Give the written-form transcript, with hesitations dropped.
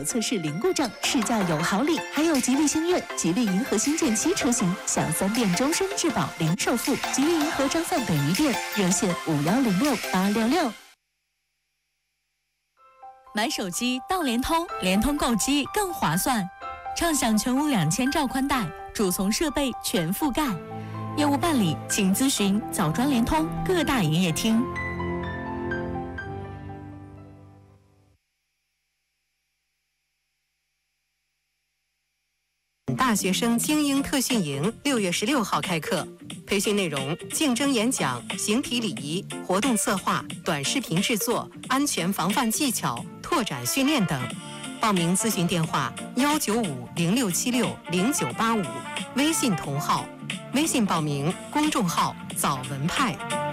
测试零故障，试驾有好礼，还有吉利星越、吉利银河星舰7车型享3电终身质保零首付。吉利银河张范北宜店热线5106-866。 买手机到联通，联通购机更划算，畅享全屋2000兆宽带，主从设备全覆盖。业务办理请咨询枣庄联通各大营业厅。 大学生精英特训营6月16号开课，培训内容：竞争演讲、形体礼仪、活动策划、短视频制作、安全防范技巧、拓展训练等。报名咨询电话：195-0676-0985，微信同号，微信报名公众号“枣文派”。